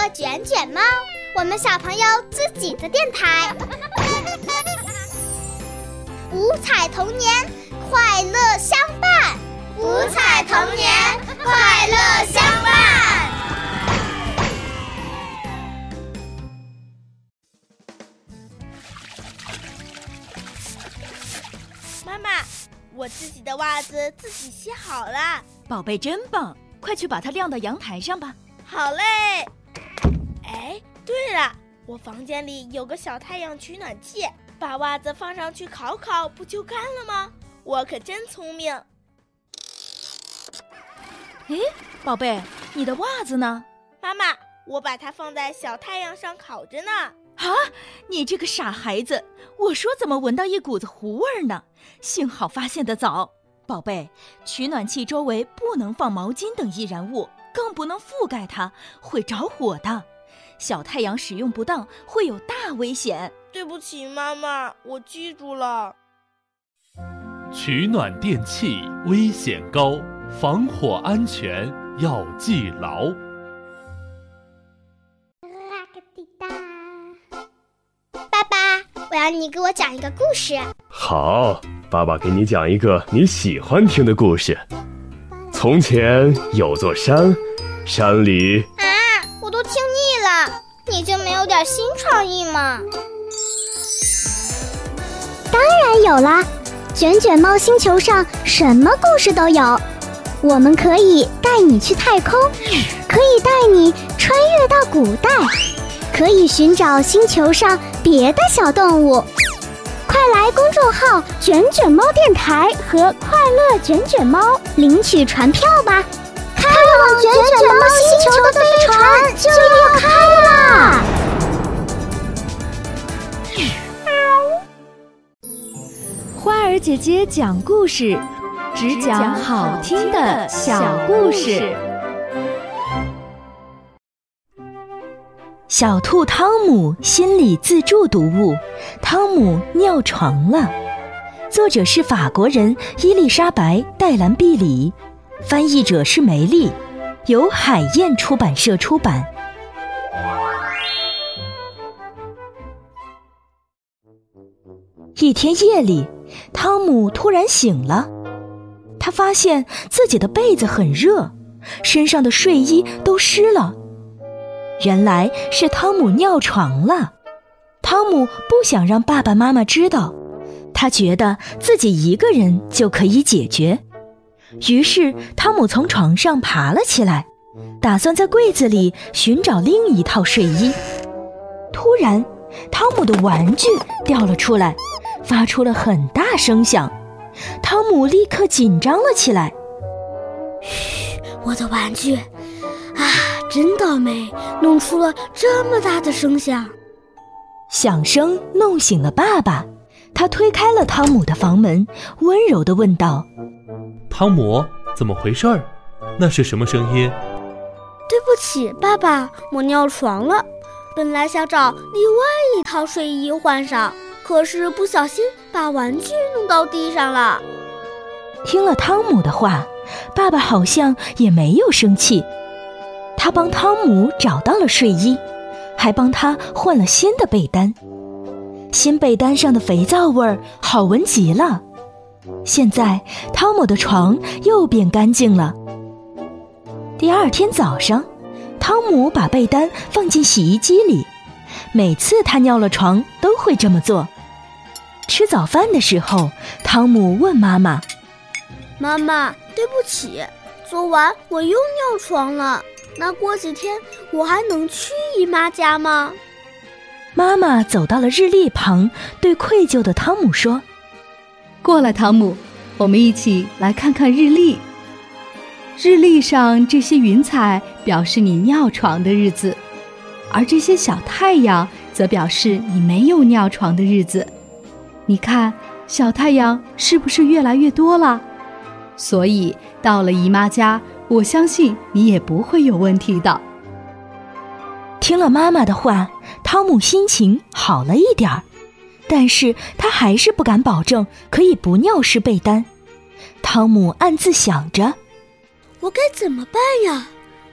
卷卷猫，我们小朋友自己的电台。五彩童年，快乐相伴。五彩童年，快乐相伴。 妈妈，我自己的袜子自己洗好了。 宝贝真棒，快去把它晾到阳台上吧。 好嘞。哎，对了，我房间里有个小太阳取暖器，把袜子放上去烤烤，不就干了吗？我可真聪明。 哎，宝贝，你的袜子呢？ 妈妈，我把它放在小太阳上烤着呢。 啊，你这个傻孩子，我说怎么闻到一股子糊味儿呢？幸好发现得早。宝贝，取暖器周围不能放毛巾等易燃物，更不能覆盖它，会着火的。小太阳使用不当会有大危险。 对不起妈妈，我记住了。 取暖电器危险高，防火安全要记牢。 爸爸，我要你给我讲一个故事。 好，爸爸给你讲一个你喜欢听的故事。从前有座山，山里…… 我都听腻了，你就没有点新创意吗？ 当然有啦，卷卷猫星球上什么故事都有。我们可以带你去太空，可以带你穿越到古代，可以寻找星球上别的小动物。快来公众号卷卷猫电台和快乐卷卷猫领取船票吧，开往卷卷猫星球的飞船就要开啦！ 花儿姐姐讲故事，只讲好听的小故事。 小兔汤姆心理自助读物《汤姆尿床了》，作者是法国人伊丽莎白·戴兰毕里，翻译者是梅丽，由海燕出版社出版。一天夜里，汤姆突然醒了，他发现自己的被子很热，身上的睡衣都湿了。原来是汤姆尿床了。汤姆不想让爸爸妈妈知道，他觉得自己一个人就可以解决。于是汤姆从床上爬了起来，打算在柜子里寻找另一套睡衣。突然，汤姆的玩具掉了出来，发出了很大声响。汤姆立刻紧张了起来。 嘘，我的玩具真倒霉，弄出了这么大的声响。 响声弄醒了爸爸，他推开了汤姆的房门，温柔地问道： 汤姆，怎么回事儿？那是什么声音？ 对不起，爸爸，我尿床了。本来想找另外一套睡衣换上，可是不小心把玩具弄到地上了。 听了汤姆的话，爸爸好像也没有生气。他帮汤姆找到了睡衣，还帮他换了新的被单。新被单上的肥皂味儿好闻极了。现在汤姆的床又变干净了。第二天早上，汤姆把被单放进洗衣机里，每次他尿了床都会这么做。吃早饭的时候，汤姆问妈妈： 妈妈，对不起，昨晚我又尿床了，那过几天我还能去姨妈家吗？ 妈妈走到了日历旁，对愧疚的汤姆说： 过来，汤姆，我们一起来看看日历。日历上这些云彩表示你尿床的日子，而这些小太阳则表示你没有尿床的日子。你看，小太阳是不是越来越多了？所以到了姨妈家，我相信你也不会有问题的。 听了妈妈的话，汤姆心情好了一点儿，但是他还是不敢保证可以不尿湿被单。汤姆暗自想着， 我该怎么办呀？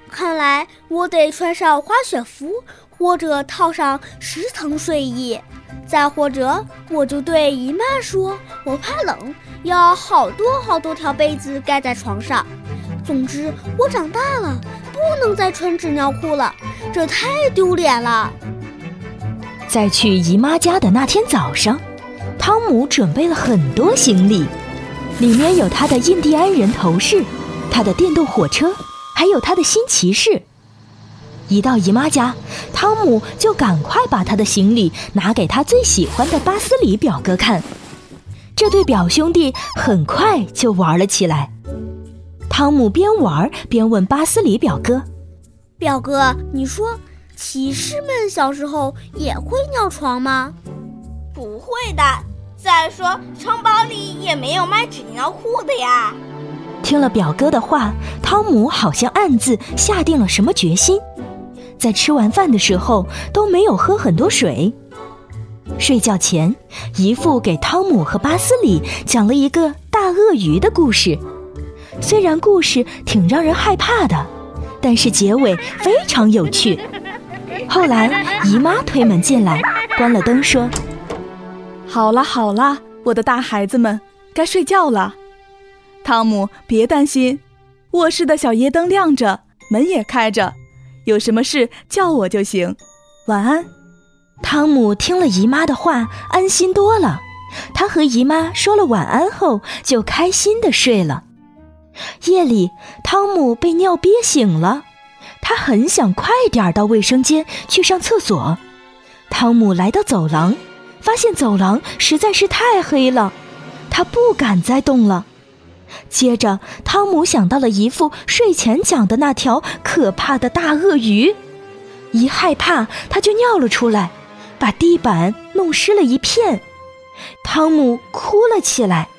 看来我得穿上滑雪服，或者套上10层睡衣，再或者我就对姨妈说我怕冷，要好多条被子盖在床上。总之，我长大了，不能再穿纸尿裤了，这太丢脸了。 在去姨妈家的那天早上，汤姆准备了很多行李，里面有他的印第安人头饰，他的电动火车，还有他的新骑士。一到姨妈家，汤姆就赶快把他的行李拿给他最喜欢的巴斯里表哥看。这对表兄弟很快就玩了起来。汤姆边玩边问巴斯里表哥： 表哥，你说骑士们小时候也会尿床吗？ 不会的，再说城堡里也没有卖纸尿裤的呀。 听了表哥的话，汤姆好像暗自下定了什么决心，在吃完饭的时候都没有喝很多水。睡觉前，姨父给汤姆和巴斯里讲了一个大鳄鱼的故事。虽然故事挺让人害怕的，但是结尾非常有趣。后来姨妈推门进来，关了灯说： 好啦，我的大孩子们，该睡觉了。汤姆，别担心，卧室的小夜灯亮着，门也开着，有什么事叫我就行。晚安。 汤姆听了姨妈的话，安心多了。他和姨妈说了晚安后，就开心地睡了。夜里，汤姆被尿憋醒了，他很想快点到卫生间去上厕所。汤姆来到走廊，发现走廊实在是太黑了，他不敢再动了。接着，汤姆想到了姨父睡前讲的那条可怕的大鳄鱼，一害怕他就尿了出来，把地板弄湿了一片。汤姆哭了起来。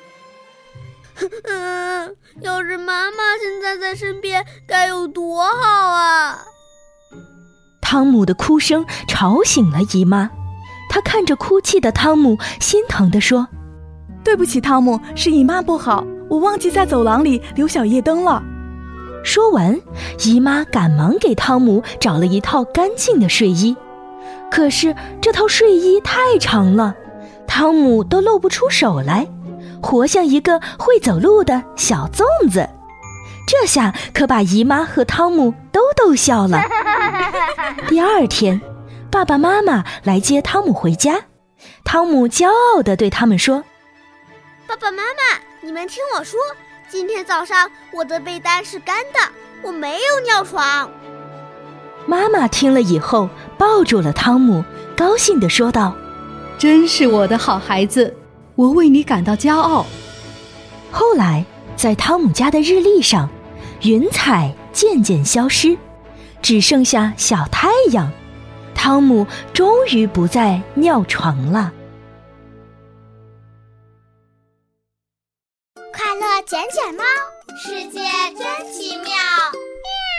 要是妈妈现在在身边，该有多好啊！ 汤姆的哭声吵醒了姨妈，她看着哭泣的汤姆，心疼地说： 对不起，汤姆，是姨妈不好，我忘记在走廊里留小夜灯了。 说完，姨妈赶忙给汤姆找了一套干净的睡衣。可是这套睡衣太长了，汤姆都露不出手来，活像一个会走路的小粽子。这下可把姨妈和汤姆都逗笑了。第二天，爸爸妈妈来接汤姆回家，汤姆骄傲地对他们说： 爸爸妈妈，你们听我说，今天早上我的被单是干的，我没有尿床。 妈妈听了以后抱住了汤姆，高兴地说道： 真是我的好孩子，我为你感到骄傲。 后来在汤姆家的日历上，云彩渐渐消失，只剩下小太阳。汤姆终于不再尿床了。 快乐捡捡猫，世界真奇妙。